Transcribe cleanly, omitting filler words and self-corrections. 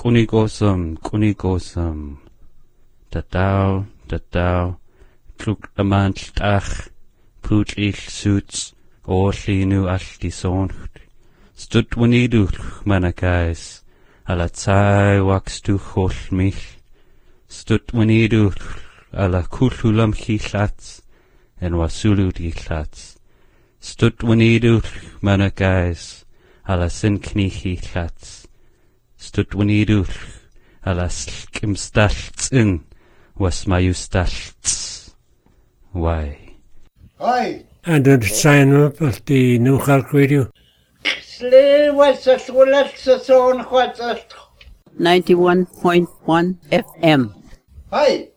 Kunigosum, Dadau, Truk Amantach, Putlich Suits, Orlinu Altisoncht, Stutwanidu Manakais, Alatsai Waxtu Holmich, Stutwanidu Ala Kulhulam Hitlats, and Wasulu Hitlats, Stutwanidu Manakais, Ala Sinkni Hitlats, Stutwanidu Ala Skimstalts in was Mayustalts. Why? Hi. And then sign up at the New York Radio. 91.1 FM. Hi.